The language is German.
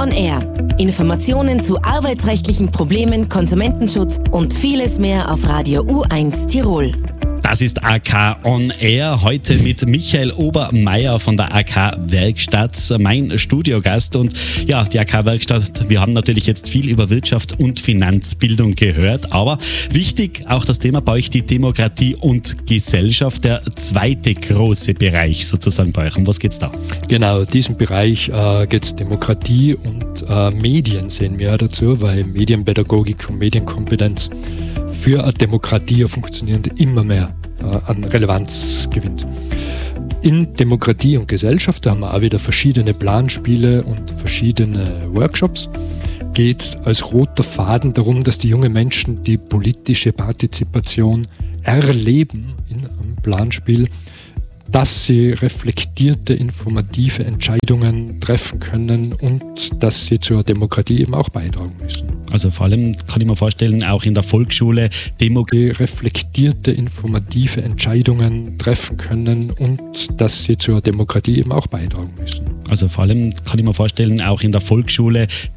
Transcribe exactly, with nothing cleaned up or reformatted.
on Air. Informationen zu arbeitsrechtlichen Problemen, Konsumentenschutz und vieles mehr auf Radio U eins Tirol. Das ist A K On Air, heute mit Michael Obermeier von der A K Werkstatt, mein Studiogast. Und ja, die A K Werkstatt, wir haben natürlich jetzt viel über Wirtschaft und Finanzbildung gehört, aber wichtig auch das Thema bei euch, die Demokratie und Gesellschaft, der zweite große Bereich sozusagen bei euch. Um was geht's da? Genau, diesen Bereich äh, geht es Demokratie und äh, Medien sehen wir dazu, weil Medienpädagogik und Medienkompetenz für eine Demokratie funktionierend immer mehr äh, an Relevanz gewinnt. In Demokratie und Gesellschaft, da haben wir auch wieder verschiedene Planspiele und verschiedene Workshops, geht es als roter Faden darum, dass die jungen Menschen die politische Partizipation erleben in einem Planspiel, dass sie reflektierte, informative Entscheidungen treffen können und dass sie zur Demokratie eben auch beitragen müssen. Also vor allem kann ich mir vorstellen, auch in der Volksschule Demokratie, reflektierte, informative Entscheidungen treffen können und dass sie zur Demokratie eben auch beitragen müssen. Also vor allem kann ich mir vorstellen, auch in der Volksschule